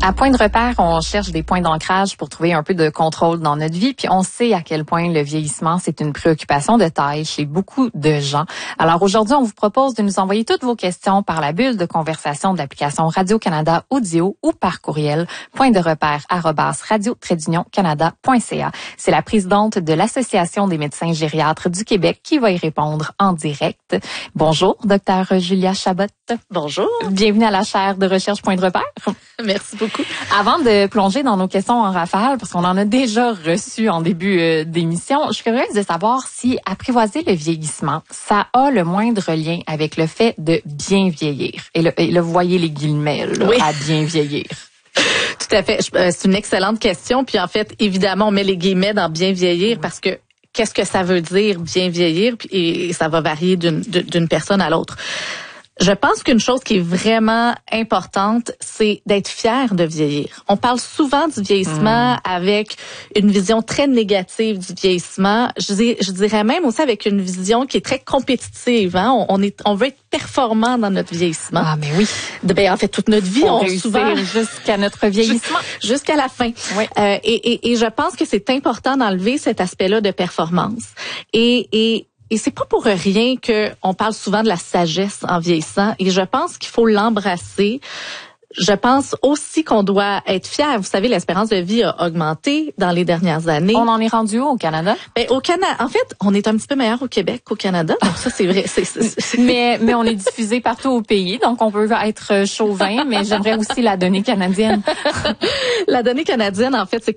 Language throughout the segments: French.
À Point de repère, on cherche des points d'ancrage pour trouver un peu de contrôle dans notre vie. Puis on sait à quel point le vieillissement, c'est une préoccupation de taille chez beaucoup de gens. Alors aujourd'hui, on vous propose de nous envoyer toutes vos questions par la bulle de conversation de l'application Radio-Canada Audio ou par courriel pointderepère@radio-canada.ca. C'est la présidente de l'Association des médecins gériatres du Québec qui va y répondre en direct. Bonjour, Dr Julia Chabot. Bonjour. Bienvenue à la chaire de recherche Point de repère. Merci beaucoup. Avant de plonger dans nos questions en rafale, parce qu'on en a déjà reçu en début d'émission, je suis curieuse de savoir si apprivoiser le vieillissement, ça a le moindre lien avec le fait de bien vieillir. Et là vous voyez les guillemets là, oui. À bien vieillir. Tout à fait. C'est une excellente question. Puis en fait, évidemment, on met les guillemets dans bien vieillir parce que qu'est-ce que ça veut dire bien vieillir? Et ça va varier d'une personne à l'autre. Je pense qu'une chose qui est vraiment importante, c'est d'être fier de vieillir. On parle souvent du vieillissement avec une vision très négative du vieillissement. Je dirais même aussi avec une vision qui est très compétitive. Hein? On veut être performant dans notre vieillissement. Ah, mais oui. En fait, toute notre vie, on souvent jusqu'à notre vieillissement, jusqu'à la fin. Oui. Et je pense que c'est important d'enlever cet aspect-là de performance. Et c'est pas pour rien que on parle souvent de la sagesse en vieillissant. Et je pense qu'il faut l'embrasser. Je pense aussi qu'on doit être fier. Vous savez, l'espérance de vie a augmenté dans les dernières années. On en est rendu où au Canada? Au Canada, en fait, on est un petit peu meilleur au Québec qu'au Canada. Donc ça, c'est vrai. Mais on est diffusé partout au pays, donc on peut être chauvin, mais j'aimerais aussi la donnée canadienne. La donnée canadienne, en fait, c'est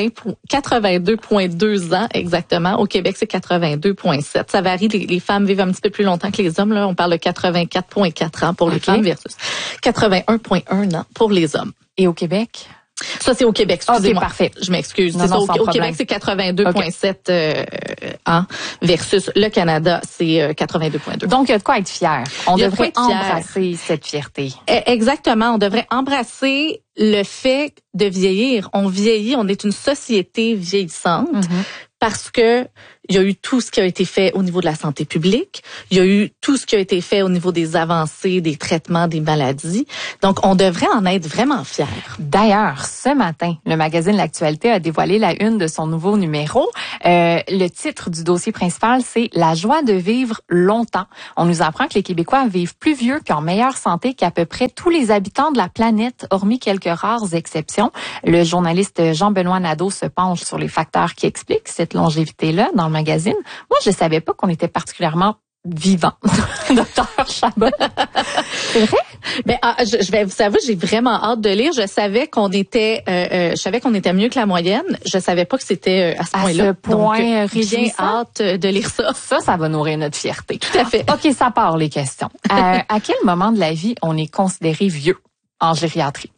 82,2 ans exactement. Au Québec, c'est 82,7. Ça varie. Les femmes vivent un petit peu plus longtemps que les hommes. Là, on parle de 84,4 ans pour les femmes versus 81,1 ans pour les hommes. Et au Québec? Ça, c'est au Québec. Excusez-moi. OK, parfait. Je m'excuse. Au Québec, c'est 82,7 ans versus le Canada, c'est 82,2. Donc, il y a de quoi être fier. On devrait embrasser cette fierté. Exactement. On devrait embrasser le fait de vieillir. On vieillit. On est une société vieillissante parce que il y a eu tout ce qui a été fait au niveau de la santé publique. Il y a eu tout ce qui a été fait au niveau des avancées, des traitements, des maladies. Donc, on devrait en être vraiment fiers. D'ailleurs, ce matin, le magazine L'Actualité a dévoilé la une de son nouveau numéro. Le titre du dossier principal, c'est « La joie de vivre longtemps ». On nous apprend que les Québécois vivent plus vieux puis en meilleure santé qu'à peu près tous les habitants de la planète, hormis quelques rares exceptions. Le journaliste Jean-Benoît Nadeau se penche sur les facteurs qui expliquent cette longévité-là dans le magazine. Moi, je savais pas qu'on était particulièrement vivant, Docteur Chabot. C'est vrai? Je vais vous avouer, j'ai vraiment hâte de lire. Je savais qu'on était mieux que la moyenne. Je savais pas que c'était à ce point-là. À ce point, donc, j'ai hâte de lire ça. Ça va nourrir notre fierté. Tout à fait. OK, ça part les questions. À quel moment de la vie on est considéré vieux en gériatrie?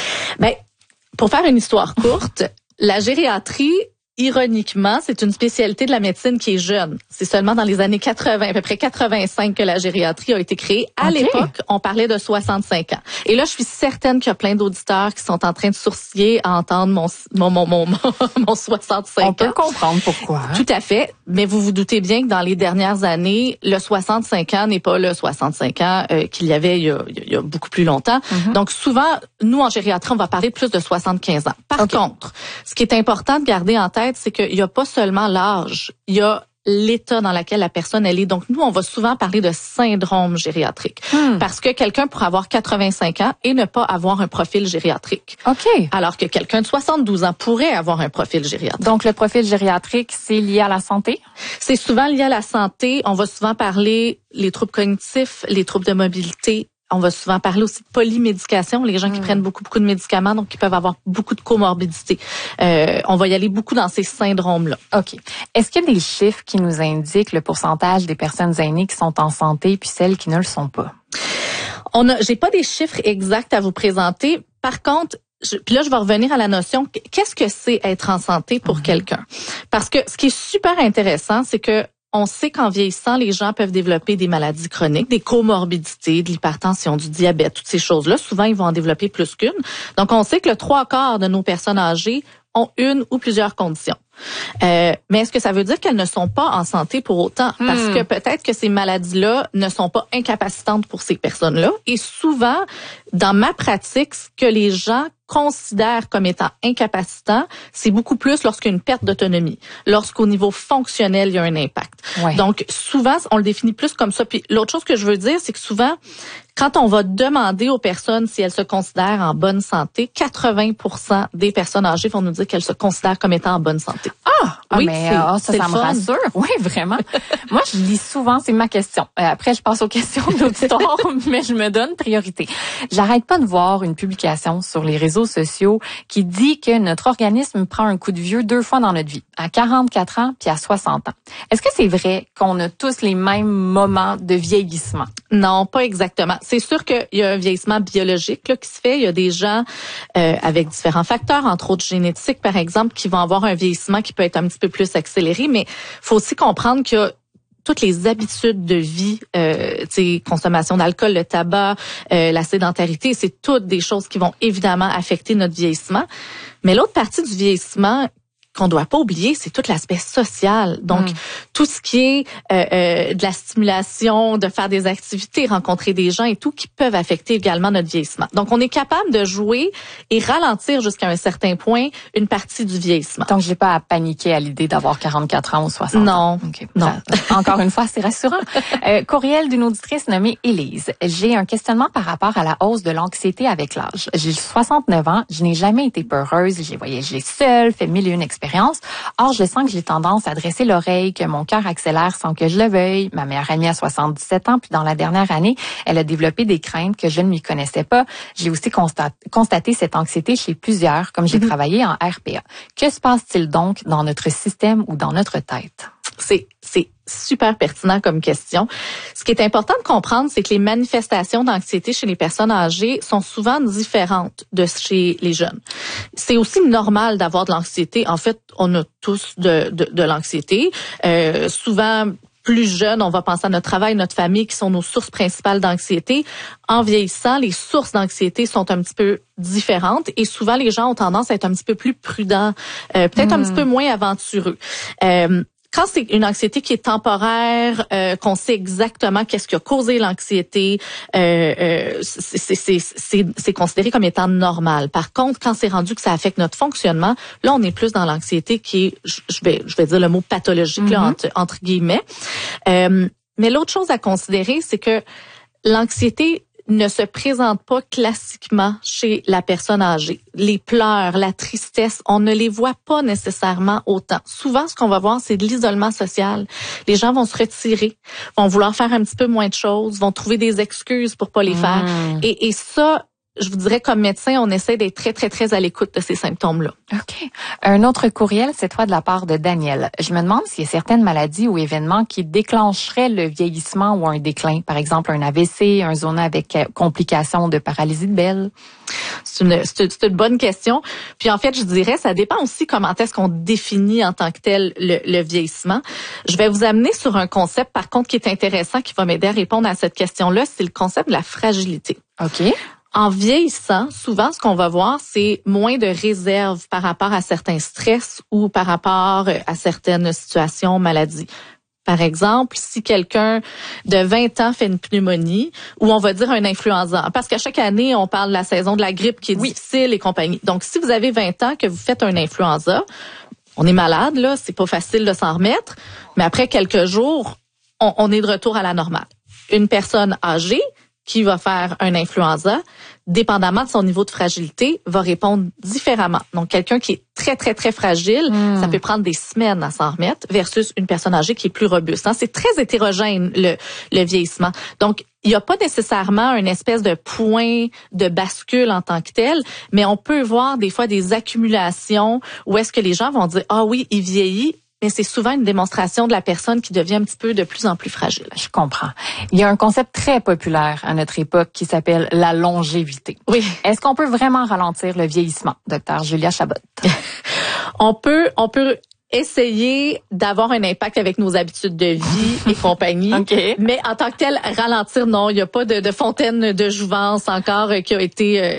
Pour faire une histoire courte, la gériatrie, ironiquement, c'est une spécialité de la médecine qui est jeune. C'est seulement dans les années 80, à peu près 85, que la gériatrie a été créée. À l'époque, on parlait de 65 ans. Et là, je suis certaine qu'il y a plein d'auditeurs qui sont en train de sourciller à entendre mon 65 ans. On peut comprendre pourquoi. Tout à fait. Mais vous vous doutez bien que dans les dernières années, le 65 ans n'est pas le 65 ans qu'il y avait il y a beaucoup plus longtemps. Donc, souvent, nous, en gériatrie, on va parler de plus de 75 ans. Par contre, ce qui est important de garder en tête, c'est qu'il n'y a pas seulement l'âge, il y a l'état dans lequel la personne elle est. Donc, nous, on va souvent parler de syndrome gériatrique. Parce que quelqu'un pourrait avoir 85 ans et ne pas avoir un profil gériatrique. OK. Alors que quelqu'un de 72 ans pourrait avoir un profil gériatrique. Donc, le profil gériatrique, c'est lié à la santé? C'est souvent lié à la santé. On va souvent parler les troubles cognitifs, les troubles de mobilité. On va souvent parler aussi de polymédication, les gens qui prennent beaucoup de médicaments, donc qui peuvent avoir beaucoup de comorbidités. On va y aller beaucoup dans ces syndromes-là. OK. Est-ce qu'il y a des chiffres qui nous indiquent le pourcentage des personnes aînées qui sont en santé puis celles qui ne le sont pas? J'ai pas des chiffres exacts à vous présenter. Par contre, puis là, je vais revenir à la notion, qu'est-ce que c'est être en santé pour quelqu'un? Parce que ce qui est super intéressant, c'est que on sait qu'en vieillissant, les gens peuvent développer des maladies chroniques, des comorbidités, de l'hypertension, du diabète, toutes ces choses-là. Souvent, ils vont en développer plus qu'une. Donc, on sait que le 3/4 de nos personnes âgées ont une ou plusieurs conditions. Mais est-ce que ça veut dire qu'elles ne sont pas en santé pour autant? Parce que peut-être que ces maladies-là ne sont pas incapacitantes pour ces personnes-là. Et souvent, dans ma pratique, ce que les gens considère comme étant incapacitant, c'est beaucoup plus lorsqu'il y a une perte d'autonomie, lorsqu'au niveau fonctionnel, il y a un impact. Ouais. Donc, souvent, on le définit plus comme ça. Puis l'autre chose que je veux dire, c'est que souvent, quand on va demander aux personnes si elles se considèrent en bonne santé, 80% des personnes âgées vont nous dire qu'elles se considèrent comme étant en bonne santé. Oui, mais ça me rassure. Oui, vraiment. Moi, je lis souvent, c'est ma question. Après, je passe aux questions d'auditeurs, mais je me donne priorité. J'arrête pas de voir une publication sur les réseaux sociaux qui dit que notre organisme prend un coup de vieux 2 fois dans notre vie, à 44 ans puis à 60 ans. Est-ce que c'est vrai qu'on a tous les mêmes moments de vieillissement? Non, pas exactement. C'est sûr qu'il y a un vieillissement biologique là, qui se fait. Il y a des gens avec différents facteurs, entre autres génétiques, par exemple, qui vont avoir un vieillissement qui peut être un petit peu plus accéléré. Mais faut aussi comprendre qu'il y a toutes les habitudes de vie, consommation d'alcool, le tabac, la sédentarité, c'est toutes des choses qui vont évidemment affecter notre vieillissement. Mais l'autre partie du vieillissement qu'on doit pas oublier, c'est tout l'aspect social. Donc, tout ce qui est de la stimulation, de faire des activités, rencontrer des gens et tout, qui peuvent affecter également notre vieillissement. Donc, on est capable de jouer et ralentir jusqu'à un certain point une partie du vieillissement. Donc, j'ai pas à paniquer à l'idée d'avoir 44 ans ou 60 non, ans. Okay. Non. Encore une fois, c'est rassurant. Courriel d'une auditrice nommée Élise. J'ai un questionnement par rapport à la hausse de l'anxiété avec l'âge. J'ai 69 ans, je n'ai jamais été peureuse, j'ai voyagé seule, fait 1001 expériences. Or, je sens que j'ai tendance à dresser l'oreille, que mon cœur accélère sans que je le veuille. Ma meilleure amie a 77 ans, puis dans la dernière année, elle a développé des craintes que je ne lui connaissais pas. J'ai aussi constaté cette anxiété chez plusieurs, comme j'ai travaillé en RPA. Que se passe-t-il donc dans notre système ou dans notre tête? C'est super pertinent comme question. Ce qui est important de comprendre, c'est que les manifestations d'anxiété chez les personnes âgées sont souvent différentes de chez les jeunes. C'est aussi normal d'avoir de l'anxiété. En fait, on a tous de l'anxiété. Souvent, plus jeune, on va penser à notre travail, notre famille, qui sont nos sources principales d'anxiété. En vieillissant, les sources d'anxiété sont un petit peu différentes et souvent, les gens ont tendance à être un petit peu plus prudents, peut-être un petit peu moins aventureux. Quand c'est une anxiété qui est temporaire, qu'on sait exactement qu'est-ce qui a causé l'anxiété, c'est considéré comme étant normal. Par contre, quand c'est rendu que ça affecte notre fonctionnement, là, on est plus dans l'anxiété qui est, je vais dire le mot pathologique là, entre guillemets. Mais l'autre chose à considérer, c'est que l'anxiété ne se présente pas classiquement chez la personne âgée. Les pleurs, la tristesse, on ne les voit pas nécessairement autant. Souvent, ce qu'on va voir, c'est de l'isolement social. Les gens vont se retirer, vont vouloir faire un petit peu moins de choses, vont trouver des excuses pour pas les faire. Et ça, je vous dirais, comme médecin, on essaie d'être très, très, très à l'écoute de ces symptômes-là. OK. Un autre courriel, c'est toi de la part de Daniel. Je me demande s'il y a certaines maladies ou événements qui déclencheraient le vieillissement ou un déclin. Par exemple, un AVC, un zona avec complications de paralysie de Bell. C'est une bonne question. Puis en fait, je dirais, ça dépend aussi comment est-ce qu'on définit en tant que tel le vieillissement. Je vais vous amener sur un concept, par contre, qui est intéressant, qui va m'aider à répondre à cette question-là. C'est le concept de la fragilité. OK. En vieillissant, souvent, ce qu'on va voir, c'est moins de réserve par rapport à certains stress ou par rapport à certaines situations, maladies. Par exemple, si quelqu'un de 20 ans fait une pneumonie, ou on va dire un influenza, parce qu'à chaque année, on parle de la saison de la grippe qui est difficile et compagnie. Donc, si vous avez 20 ans que vous faites un influenza, on est malade, là, c'est pas facile de s'en remettre, mais après quelques jours, on est de retour à la normale. Une personne âgée qui va faire un influenza, dépendamment de son niveau de fragilité, va répondre différemment. Donc, quelqu'un qui est très, très, très fragile, ça peut prendre des semaines à s'en remettre, versus une personne âgée qui est plus robuste. C'est très hétérogène, le vieillissement. Donc, il n'y a pas nécessairement une espèce de point de bascule en tant que tel, mais on peut voir des fois des accumulations où est-ce que les gens vont dire « Ah oui, il vieillit », mais c'est souvent une démonstration de la personne qui devient un petit peu de plus en plus fragile. Je comprends. Il y a un concept très populaire à notre époque qui s'appelle la longévité. Oui. Est-ce qu'on peut vraiment ralentir le vieillissement, Dr. Julia Chabot? On peut essayer d'avoir un impact avec nos habitudes de vie et compagnie. Okay. Mais en tant que tel, ralentir, non, il n'y a pas de fontaine de jouvence encore qui a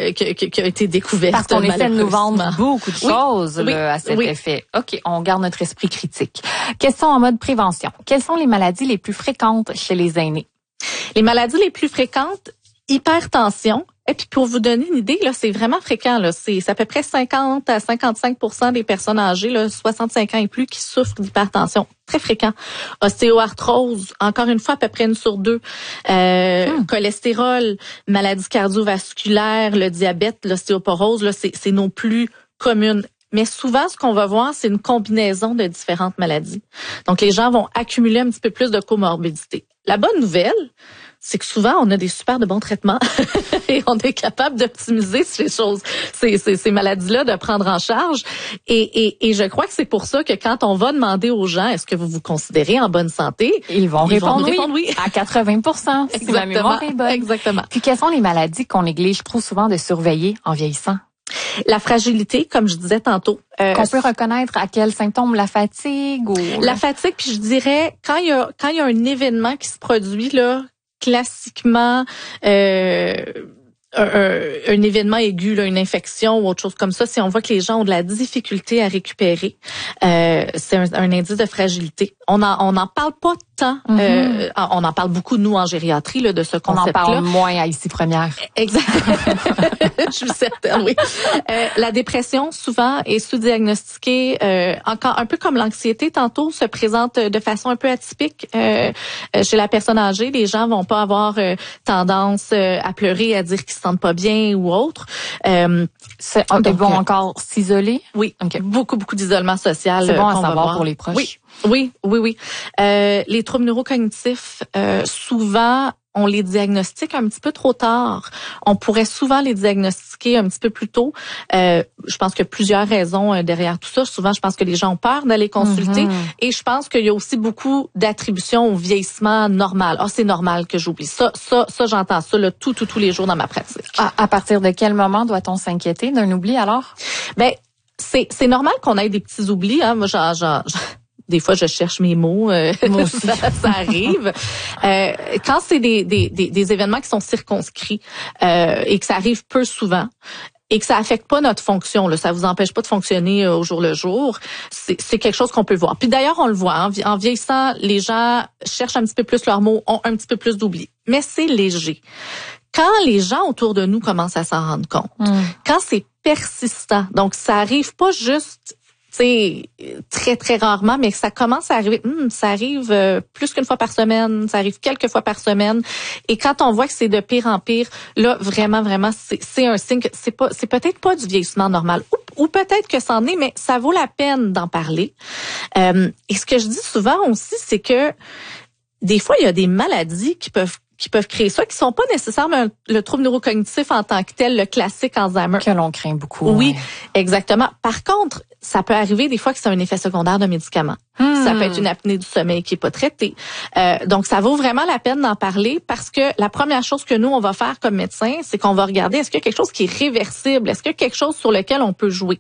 été découverte. Parce qu'on essaie de nous vendre beaucoup de choses à cet oui. effet. OK, on garde notre esprit critique. Question en mode prévention. Quelles sont les maladies les plus fréquentes chez les aînés? Les maladies les plus fréquentes, hypertension, Et puis pour vous donner une idée, là, c'est vraiment fréquent. Là, c'est à peu près 50 à 55% des personnes âgées, là, 65 ans et plus, qui souffrent d'hypertension. Très fréquent. Ostéoarthrose, encore une fois, à peu près 1 sur 2. Cholestérol, maladie cardiovasculaire, le diabète, l'ostéoporose, là, c'est nos plus communes. Mais souvent, ce qu'on va voir, c'est une combinaison de différentes maladies. Donc, les gens vont accumuler un petit peu plus de comorbidité. La bonne nouvelle, c'est que souvent, on a des super de bons traitements et on est capable d'optimiser ces maladies-là, de prendre en charge. Et je crois que c'est pour ça que quand on va demander aux gens, est-ce que vous vous considérez en bonne santé? Ils vont répondre oui. À 80%, si la mémoire est bonne. Exactement. Puis, quelles sont les maladies qu'on néglige trop souvent de surveiller en vieillissant? La fragilité, comme je disais tantôt. Qu'on peut reconnaître à quels symptômes? La fatigue ou... La fatigue, puis je dirais, quand il y a un événement qui se produit, là, classiquement, un événement aigu, là, une infection ou autre chose comme ça, si on voit que les gens ont de la difficulté à récupérer, c'est un indice de fragilité. On en parle pas tant. On en parle beaucoup, nous, en gériatrie, là, de ce concept-là. On en parle moins à Ici Première. Exact. Je suis certaine, oui. La dépression, souvent, est sous-diagnostiquée. Encore un peu comme l'anxiété, tantôt, se présente de façon un peu atypique chez la personne âgée. Les gens vont pas avoir tendance à pleurer, à dire qu'ils se sentent pas bien ou autre. Ils vont encore s'isoler? Oui, okay. Beaucoup d'isolement social. C'est bon à savoir pour les proches. Oui. Les troubles neurocognitifs, souvent, on les diagnostique un petit peu trop tard. On pourrait souvent les diagnostiquer un petit peu plus tôt. Je pense qu'il y a plusieurs raisons derrière tout ça. Souvent, je pense que les gens ont peur d'aller consulter. Et je pense qu'il y a aussi beaucoup d'attributions au vieillissement normal. C'est normal que j'oublie. Ça, j'entends ça là, tous les jours dans ma pratique. À partir de quel moment doit-on s'inquiéter d'un oubli alors? Ben, c'est normal qu'on ait des petits oublis. Hein. Moi, des fois, je cherche mes mots. Moi aussi. ça arrive. Quand c'est des événements qui sont circonscrits et que ça arrive peu souvent et que ça affecte pas notre fonction, là, ça vous empêche pas de fonctionner au jour le jour, c'est quelque chose qu'on peut voir. Puis d'ailleurs, on le voit. Hein, en vieillissant, les gens cherchent un petit peu plus leurs mots, ont un petit peu plus d'oubli. Mais c'est léger. Quand les gens autour de nous commencent à s'en rendre compte, quand c'est persistant, donc ça arrive pas juste... très, très rarement, mais ça commence à arriver. Ça arrive plus qu'une fois par semaine, ça arrive quelques fois par semaine. Et quand on voit que c'est de pire en pire, là, vraiment, c'est un signe que c'est peut-être pas du vieillissement normal. Ou peut-être que c'en est, mais ça vaut la peine d'en parler. Et ce que je dis souvent aussi, c'est que des fois, il y a des maladies qui peuvent créer ça, qui sont pas nécessairement le trouble neurocognitif en tant que tel, le classique Alzheimer. Que l'on craint beaucoup. Oui, exactement. Par contre, ça peut arriver des fois que c'est un effet secondaire de médicaments. Ça peut être une apnée du sommeil qui est pas traitée. Donc, ça vaut vraiment la peine d'en parler parce que la première chose que nous, on va faire comme médecin, c'est qu'on va regarder est-ce qu'il y a quelque chose qui est réversible, est-ce qu'il y a quelque chose sur lequel on peut jouer.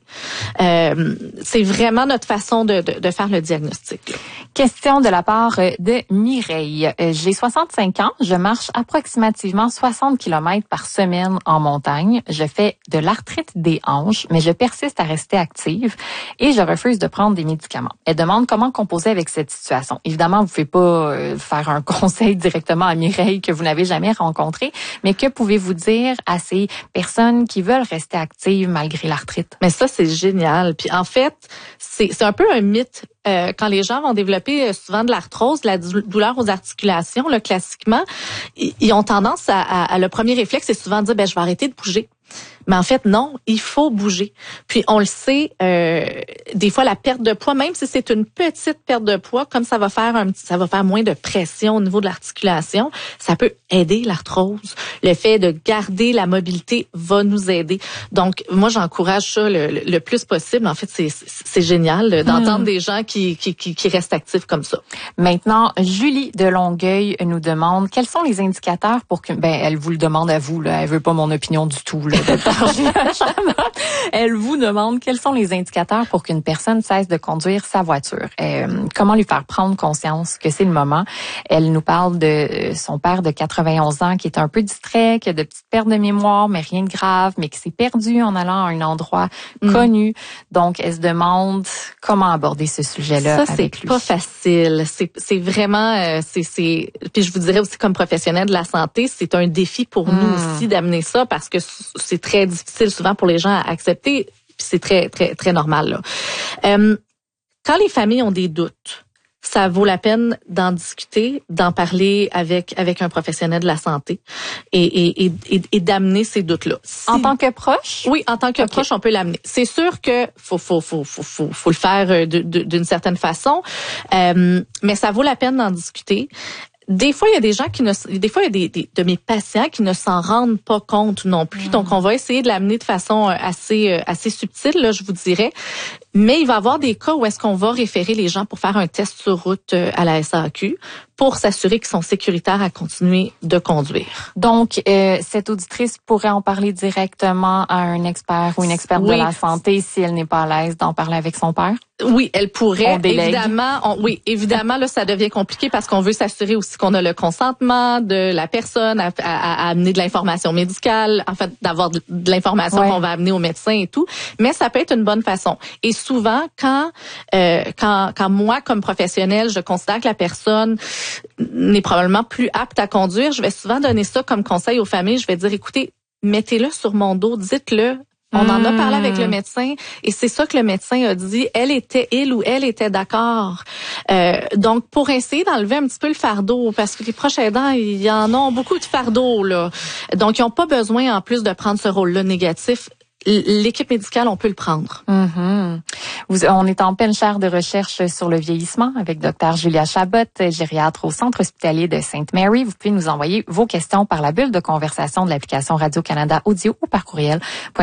C'est vraiment notre façon de faire le diagnostic. Question de la part de Mireille. J'ai 65 ans, je marche approximativement 60 km par semaine en montagne. Je fais de l'arthrite des hanches, mais je persiste à rester active et je refuse de prendre des médicaments. Elle demande comment composer avec cette situation. Évidemment, vous ne pouvez pas faire un conseil directement à Mireille que vous n'avez jamais rencontré, mais que pouvez-vous dire à ces personnes qui veulent rester actives malgré l'arthrite? Mais ça, c'est génial. Puis en fait, c'est un peu un mythe. Quand les gens vont développer souvent de l'arthrose, la douleur aux articulations, là, classiquement, ils ont tendance à le premier réflexe, c'est souvent de dire, je vais arrêter de bouger. Mais en fait, non, il faut bouger. Puis on le sait, des fois la perte de poids, même si c'est une petite perte de poids, comme ça va faire moins de pression au niveau de l'articulation, ça peut aider l'arthrose. Le fait de garder la mobilité va nous aider. Donc moi, j'encourage ça le plus possible. En fait, c'est génial d'entendre des gens qui restent actifs comme ça. Maintenant, Julie de Longueuil nous demande quels sont les indicateurs pour que elle vous le demande à vous là, elle veut pas mon opinion du tout là. Elle vous demande quels sont les indicateurs pour qu'une personne cesse de conduire sa voiture. Comment lui faire prendre conscience que c'est le moment. Elle nous parle de son père de 91 ans qui est un peu distrait, qui a de petites pertes de mémoire, mais rien de grave, mais qui s'est perdu en allant à un endroit connu. Donc, elle se demande comment aborder ce sujet-là avec lui. Ça, c'est pas facile. C'est vraiment, puis je vous dirais aussi comme professionnel de la santé, c'est un défi pour nous aussi d'amener ça parce que c'est très difficile souvent pour les gens à accepter, puis c'est très, très, très normal, là. Quand les familles ont des doutes, ça vaut la peine d'en discuter, d'en parler avec un professionnel de la santé et d'amener ces doutes-là. En tant que proche? Oui, en tant que proche, on peut l'amener. C'est sûr que faut le faire d'une certaine façon, mais ça vaut la peine d'en discuter. Des fois, il y a des gens des fois, il y a des de mes patients qui ne s'en rendent pas compte non plus. Donc, on va essayer de l'amener de façon assez subtile, là, je vous dirais. Mais il va y avoir des cas où est-ce qu'on va référer les gens pour faire un test sur route à la SAQ pour s'assurer qu'ils sont sécuritaires à continuer de conduire. Donc, cette auditrice pourrait en parler directement à un expert ou une experte de la santé si elle n'est pas à l'aise d'en parler avec son père? Oui, elle pourrait. On délègue. Évidemment, là, ça devient compliqué parce qu'on veut s'assurer aussi qu'on a le consentement de la personne à amener de l'information médicale, en fait, d'avoir de l'information qu'on va amener au médecin et tout. Mais ça peut être une bonne façon. Et souvent, quand moi, comme professionnelle, je considère que la personne n'est probablement plus apte à conduire, je vais souvent donner ça comme conseil aux familles. Je vais dire, écoutez, mettez-le sur mon dos, dites-le. On en a parlé avec le médecin et c'est ça que le médecin a dit. Il ou elle était d'accord. Donc, pour essayer d'enlever un petit peu le fardeau, parce que les proches aidants, ils en ont beaucoup de fardeau, là. Donc, ils n'ont pas besoin, en plus, de prendre ce rôle-là négatif. L'équipe médicale, on peut le prendre. On est en pleine chaire de recherche sur le vieillissement avec Dr Julia Chabot, gériatre au Centre hospitalier de Sainte Mary. Vous pouvez nous envoyer vos questions par la bulle de conversation de l'application Radio-Canada Audio ou par courriel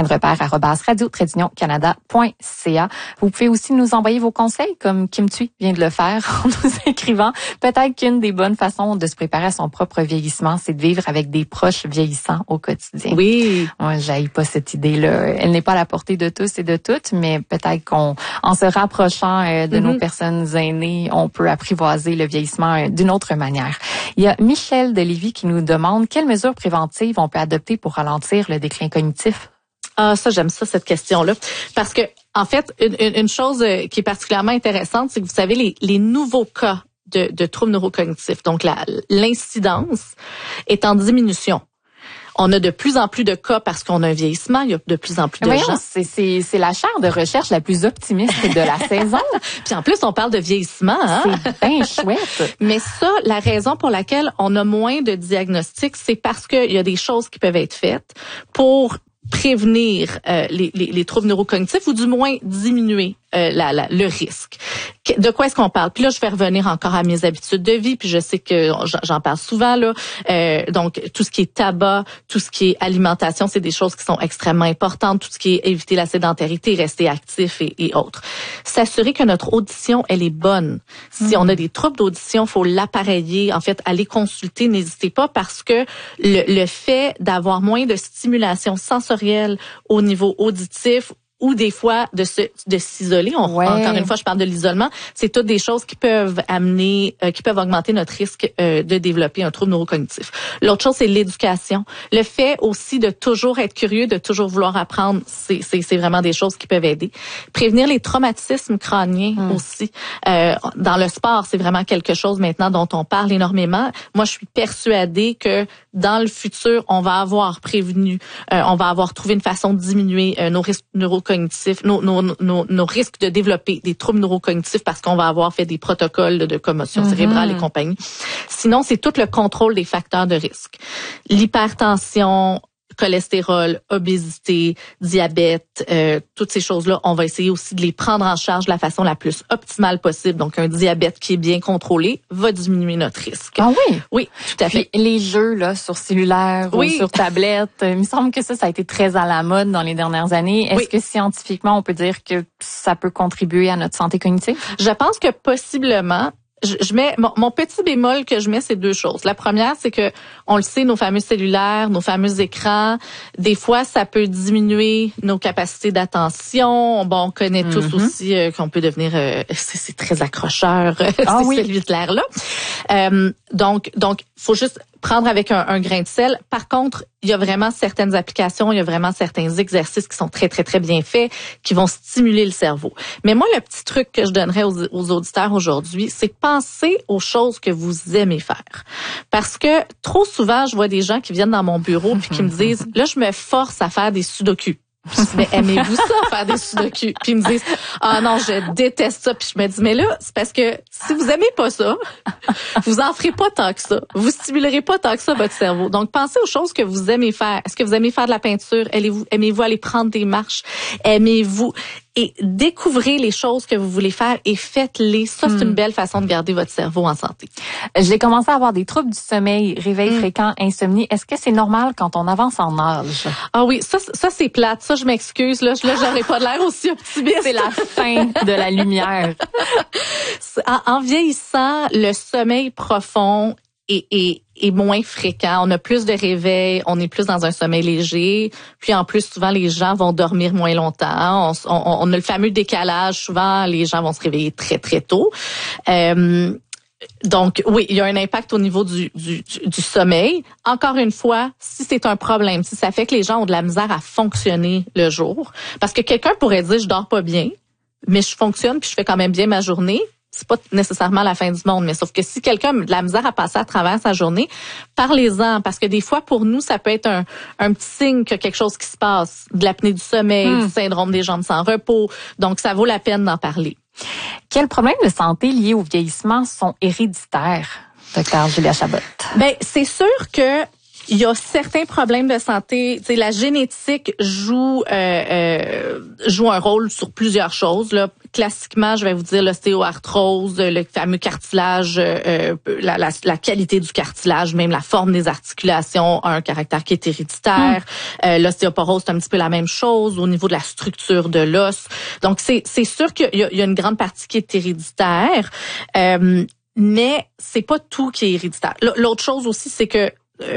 @radio-canada.ca. Vous pouvez aussi nous envoyer vos conseils comme Kim Thuy vient de le faire en nous écrivant. Peut-être qu'une des bonnes façons de se préparer à son propre vieillissement, c'est de vivre avec des proches vieillissants au quotidien. Oui. Moi, j'haïs pas cette idée-là. Elle n'est pas à la portée de tous et de toutes, mais peut-être qu'en se rapprochant de nos personnes aînées, on peut apprivoiser le vieillissement d'une autre manière. Il y a Michel de Lévis qui nous demande quelles mesures préventives on peut adopter pour ralentir le déclin cognitif. Ah, ça, j'aime ça, cette question-là. Parce que, en fait, une chose qui est particulièrement intéressante, c'est que vous savez, les nouveaux cas de troubles neurocognitifs, donc l'incidence est en diminution. On a de plus en plus de cas parce qu'on a un vieillissement. Il y a de plus en plus de gens. C'est la chaire de recherche la plus optimiste de la saison. Puis en plus, on parle de vieillissement. Hein? C'est bien chouette. Mais ça, la raison pour laquelle on a moins de diagnostics, c'est parce qu'il y a des choses qui peuvent être faites pour prévenir les troubles neurocognitifs ou du moins diminuer le risque. De quoi est-ce qu'on parle? Puis là, je vais revenir encore à mes habitudes de vie, puis je sais que j'en parle souvent, là. Donc, tout ce qui est tabac, tout ce qui est alimentation, c'est des choses qui sont extrêmement importantes. Tout ce qui est éviter la sédentarité, rester actif et autres. S'assurer que notre audition, elle est bonne. Si on a des troubles d'audition, faut l'appareiller. En fait, aller consulter, n'hésitez pas, parce que le fait d'avoir moins de stimulation sensorielle au niveau auditif ou des fois de s'isoler. Encore une fois, je parle de l'isolement. C'est toutes des choses qui peuvent augmenter notre risque de développer un trouble neurocognitif. L'autre chose, c'est l'éducation. Le fait aussi de toujours être curieux, de toujours vouloir apprendre, c'est vraiment des choses qui peuvent aider. Prévenir les traumatismes crâniens aussi. Dans le sport, c'est vraiment quelque chose maintenant dont on parle énormément. Moi, je suis persuadée que dans le futur, on va avoir prévenu, on va avoir trouvé une façon de diminuer nos risques neurocognitifs, nos risques de développer des troubles neurocognitifs parce qu'on va avoir fait des protocoles de commotion cérébrale et compagnie. Sinon, c'est tout le contrôle des facteurs de risque. L'hypertension, cholestérol, obésité, diabète, toutes ces choses-là, on va essayer aussi de les prendre en charge de la façon la plus optimale possible. Donc, un diabète qui est bien contrôlé va diminuer notre risque. Ah oui? Oui, tout à fait. Puis, les jeux là sur cellulaire ou sur tablette, il me semble que ça a été très à la mode dans les dernières années. Est-ce que scientifiquement, on peut dire que ça peut contribuer à notre santé cognitive? Je pense que possiblement. je mets mon petit bémol que je mets, c'est 2 choses. La première, c'est que on le sait, nos fameux cellulaires, nos fameux écrans, des fois, ça peut diminuer nos capacités d'attention. Bon, on connaît tous aussi qu'on peut devenir, c'est très accrocheur, ces cellulaires-là. Donc, faut juste prendre avec un grain de sel. Par contre, il y a vraiment certaines applications, il y a vraiment certains exercices qui sont très, très, très bien faits, qui vont stimuler le cerveau. Mais moi, le petit truc que je donnerais aux auditeurs aujourd'hui, c'est penser aux choses que vous aimez faire. Parce que trop souvent, je vois des gens qui viennent dans mon bureau puis qui me disent, là, je me force à faire des sudoku. Puis je dis, mais aimez-vous ça, faire des sudoku? Puis ils me disent, ah non, je déteste ça. Puis je me dis, mais là, c'est parce que si vous aimez pas ça, vous en ferez pas tant que ça. Vous stimulerez pas tant que ça votre cerveau. Donc, pensez aux choses que vous aimez faire. Est-ce que vous aimez faire de la peinture? Aimez-vous aller prendre des marches? Aimez-vous? Et découvrez les choses que vous voulez faire et faites-les. Ça, c'est une belle façon de garder votre cerveau en santé. J'ai commencé à avoir des troubles du sommeil, réveil fréquent, insomnie. Est-ce que c'est normal quand on avance en âge? Ah oui, ça c'est plate. Ça, je m'excuse. Là, j'aurais pas l'air aussi optimiste. C'est la fin de la lumière. En vieillissant, le sommeil profond est moins fréquent. On a plus de réveils, on est plus dans un sommeil léger. Puis en plus, souvent, les gens vont dormir moins longtemps. On a le fameux décalage. Souvent, les gens vont se réveiller très, très tôt. Donc, oui, il y a un impact au niveau du sommeil. Encore une fois, si c'est un problème, si ça fait que les gens ont de la misère à fonctionner le jour, parce que quelqu'un pourrait dire, je dors pas bien, mais je fonctionne puis je fais quand même bien ma journée. C'est pas nécessairement la fin du monde, mais sauf que si quelqu'un a de la misère à passer à travers sa journée, parlez-en, parce que des fois, pour nous, ça peut être un petit signe qu'il y a quelque chose qui se passe, de l'apnée du sommeil, du syndrome des jambes sans repos. Donc, ça vaut la peine d'en parler. Quels problèmes de santé liés au vieillissement sont héréditaires, Dr. Julia Chabot? Ben, c'est sûr que il y a certains problèmes de santé. Tu sais, la génétique joue un rôle sur plusieurs choses. Là, classiquement, je vais vous dire l'ostéoarthrose, le fameux cartilage, la qualité du cartilage, même la forme des articulations a un caractère qui est héréditaire. L'ostéoporose, c'est un petit peu la même chose au niveau de la structure de l'os. Donc, c'est sûr qu'il y a une grande partie qui est héréditaire, mais c'est pas tout qui est héréditaire. L'autre chose aussi, c'est que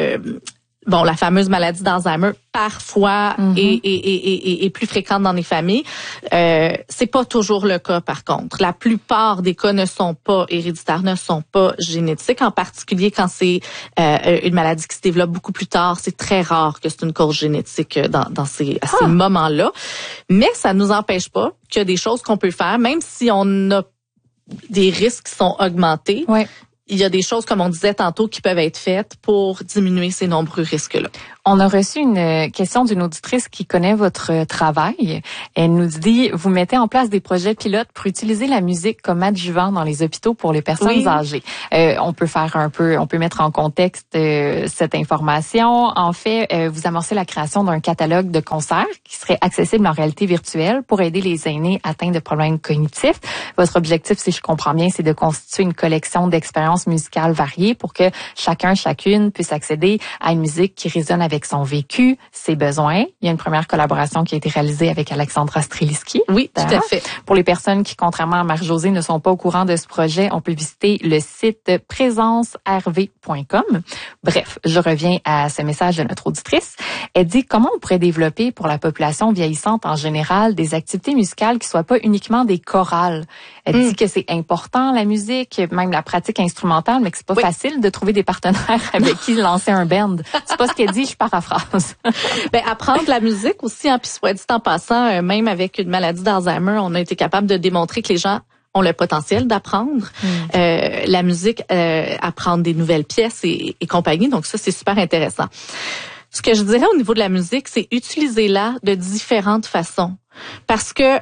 la fameuse maladie d'Alzheimer parfois est plus fréquente dans les familles. C'est pas toujours le cas par contre. La plupart des cas ne sont pas héréditaires, ne sont pas génétiques. En particulier quand c'est une maladie qui se développe beaucoup plus tard, c'est très rare que c'est une cause génétique à ces moments-là. Mais ça nous empêche pas qu'il y a des choses qu'on peut faire, même si on a des risques qui sont augmentés. Ouais. Il y a des choses, comme on disait tantôt, qui peuvent être faites pour diminuer ces nombreux risques-là. On a reçu une question d'une auditrice qui connaît votre travail. Elle nous dit, vous mettez en place des projets pilotes pour utiliser la musique comme adjuvant dans les hôpitaux pour les personnes âgées. On peut mettre en contexte cette information. En fait, vous amorcez la création d'un catalogue de concerts qui serait accessible en réalité virtuelle pour aider les aînés atteints de problèmes cognitifs. Votre objectif, si je comprends bien, c'est de constituer une collection d'expériences musicales variées pour que chacune puisse accéder à une musique qui résonne avec son vécu, ses besoins. Il y a une première collaboration qui a été réalisée avec Alexandra Streliski. Oui, tout à fait. Pour les personnes qui, contrairement à Marie-Josée, ne sont pas au courant de ce projet, on peut visiter le site présencerv.com. Bref, je reviens à ce message de notre auditrice. Elle dit comment on pourrait développer pour la population vieillissante en général des activités musicales qui soient pas uniquement des chorales. Elle dit que c'est important la musique, même la pratique instrumentale, mais que c'est pas facile de trouver des partenaires avec qui lancer un band. C'est pas ce qu'elle dit, je paraphrase. Apprendre la musique aussi, puis soit dit en passant, même avec une maladie d'Alzheimer, on a été capable de démontrer que les gens ont le potentiel d'apprendre la musique, apprendre des nouvelles pièces et compagnie. Donc ça, c'est super intéressant. Ce que je dirais au niveau de la musique, c'est utilisez-la de différentes façons. Parce que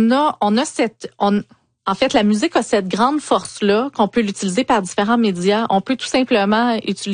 en fait, la musique a cette grande force-là qu'on peut l'utiliser par différents médias. On peut tout simplement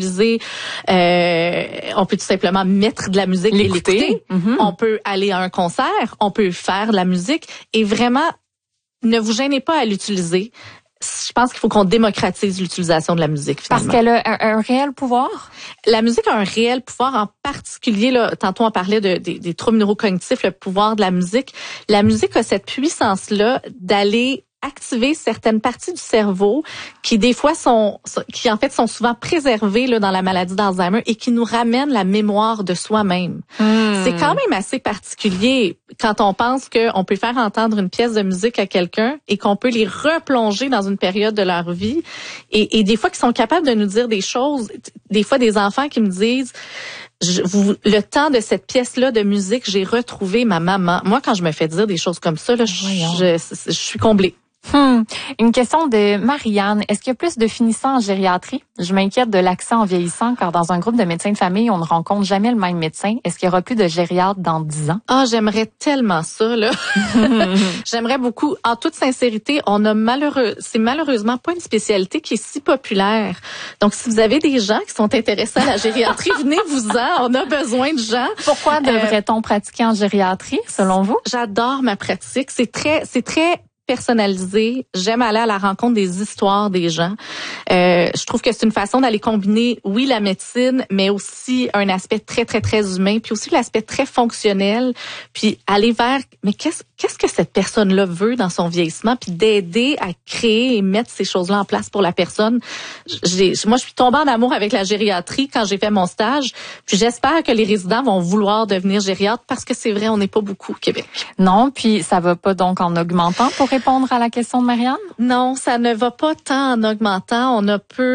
mettre de la musique et l'écouter. On peut aller à un concert, on peut faire de la musique et vraiment, ne vous gênez pas à l'utiliser. Je pense qu'il faut qu'on démocratise l'utilisation de la musique, finalement. Parce qu'elle a un réel pouvoir? La musique a un réel pouvoir, en particulier, là, tantôt on parlait des troubles neurocognitifs, le pouvoir de la musique. La musique a cette puissance-là d'aller activer certaines parties du cerveau qui des fois sont souvent préservées là, dans la maladie d'Alzheimer et qui nous ramènent la mémoire de soi-même. C'est quand même assez particulier quand on pense qu'on peut faire entendre une pièce de musique à quelqu'un et qu'on peut les replonger dans une période de leur vie et des fois qu'ils sont capables de nous dire des choses, des fois des enfants qui me disent le temps de cette pièce-là de musique, j'ai retrouvé ma maman. Moi, quand je me fais dire des choses comme ça, là, je suis comblée. Une question de Marianne. Est-ce qu'il y a plus de finissants en gériatrie? Je m'inquiète de l'accès en vieillissant car dans un groupe de médecins de famille, on ne rencontre jamais le même médecin. Est-ce qu'il y aura plus de gériatres dans 10 ans? Ah, j'aimerais tellement ça, là. J'aimerais beaucoup. En toute sincérité, c'est malheureusement pas une spécialité qui est si populaire. Donc, si vous avez des gens qui sont intéressés à la gériatrie, venez-vous-en. On a besoin de gens. Pourquoi devrait-on pratiquer en gériatrie, selon vous? J'adore ma pratique. C'est très personnalisé. J'aime aller à la rencontre des histoires des gens. Je trouve que c'est une façon d'aller combiner, oui, la médecine, mais aussi un aspect très, très, très humain, puis aussi l'aspect très fonctionnel, puis aller vers, mais qu'est-ce que cette personne-là veut dans son vieillissement, puis d'aider à créer et mettre ces choses-là en place pour la personne. Moi, je suis tombée en amour avec la gériatrie quand j'ai fait mon stage, puis j'espère que les résidents vont vouloir devenir gériatres parce que c'est vrai, on n'est pas beaucoup au Québec. Non, puis ça va pas donc en augmentant pour répondre à la question de Marianne? Non, ça ne va pas tant en augmentant. On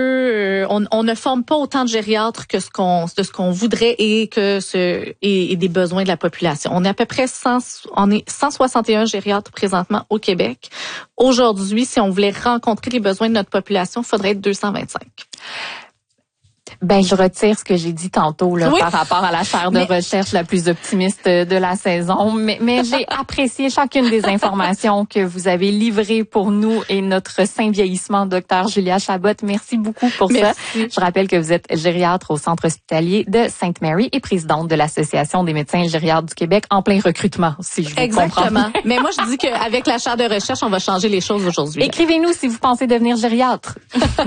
ne forme pas autant de gériatres que ce qu'on voudrait et des besoins de la population. On est à peu près 161 gériatres présentement au Québec. Aujourd'hui, si on voulait rencontrer les besoins de notre population, il faudrait être 225. Ben, je retire ce que j'ai dit tantôt là, par rapport à la chaire de recherche la plus optimiste de la saison. Mais j'ai apprécié chacune des informations que vous avez livrées pour nous et notre saint vieillissement, Dr Julia Chabot. Merci beaucoup pour ça. Je rappelle que vous êtes gériatre au Centre hospitalier de Sainte-Marie et présidente de l'Association des médecins gériatres du Québec en plein recrutement, si je vous comprends. Exactement. Mais moi, je dis qu'avec la chaire de recherche, on va changer les choses aujourd'hui. Écrivez-nous si vous pensez devenir gériatre.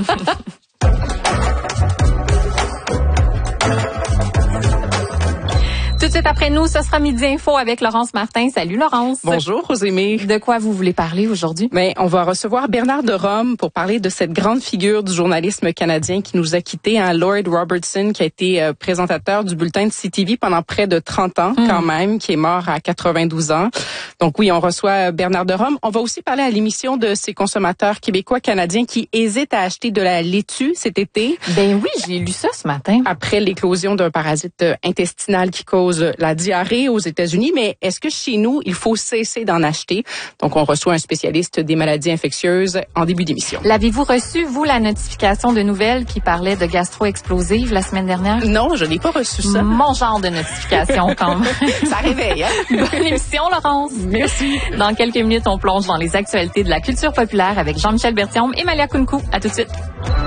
Tout de suite après nous, ce sera Midi Info avec Laurence Martin. Salut Laurence. Bonjour Rosémie. De quoi vous voulez parler aujourd'hui? Ben, on va recevoir Bernard de Rome pour parler de cette grande figure du journalisme canadien qui nous a quittés, Lloyd Robertson, qui a été présentateur du bulletin de CTV pendant près de 30 ans quand même, qui est mort à 92 ans. Donc oui, on reçoit Bernard de Rome. On va aussi parler à l'émission de ces consommateurs québécois-canadiens qui hésitent à acheter de la laitue cet été. Ben oui, j'ai lu ça ce matin. Après l'éclosion d'un parasite intestinal qui cause la diarrhée aux États-Unis, mais est-ce que chez nous, il faut cesser d'en acheter? Donc, on reçoit un spécialiste des maladies infectieuses en début d'émission. L'avez-vous reçu, vous, la notification de nouvelles qui parlait de gastro-explosive la semaine dernière? Non, je n'ai pas reçu ça. Mon genre de notification, quand même. Ça réveille, hein? Bonne émission, Laurence. Merci. Dans quelques minutes, on plonge dans les actualités de la culture populaire avec Jean-Michel Bertium et Malia Kounkou. À tout de suite.